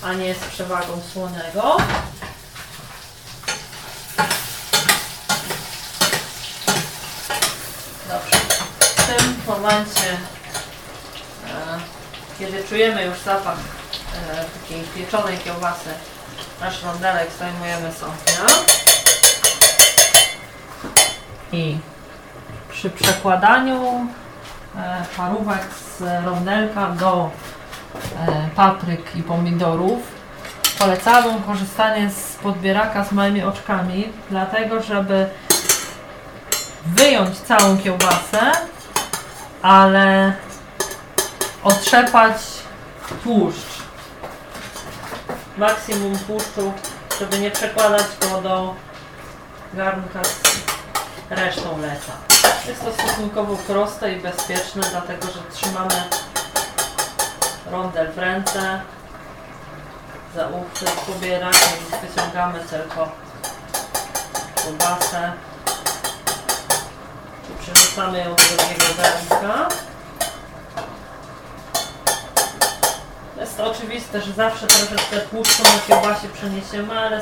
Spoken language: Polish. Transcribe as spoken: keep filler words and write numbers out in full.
a nie z przewagą słonego. Dobrze. W tym momencie, e, kiedy czujemy już zapach e, takiej pieczonej kiełbasy, nasz rondelek zdejmujemy z ognia i przy przekładaniu e, parówek z rondelka do e, papryk i pomidorów polecałabym korzystanie z podbieraka z małymi oczkami, dlatego żeby wyjąć całą kiełbasę, ale otrzepać tłuszcz. Maksimum tłuszczu, żeby nie przekładać go do garnka z resztą lesa. Jest to stosunkowo proste i bezpieczne, dlatego że trzymamy rondel w ręce, za uchwyt pobieraka i wyciągamy tylko kiełbasę i przerzucamy ją do drugiego garnka. Jest to oczywiste, że zawsze troszeczkę tłuszczu na kiełbasie przeniesiemy, ale